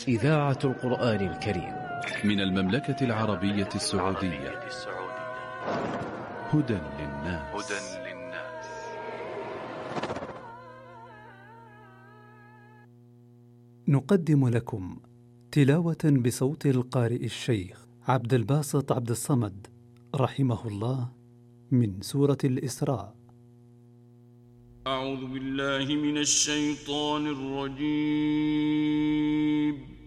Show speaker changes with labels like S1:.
S1: إذاعة القرآن الكريم
S2: من المملكة العربية السعودية. هدى للناس.
S3: نقدم لكم تلاوة بصوت القارئ الشيخ عبد الباسط عبد الصمد رحمه الله من سورة الإسراء.
S4: أعوذ بالله من الشيطان الرجيم.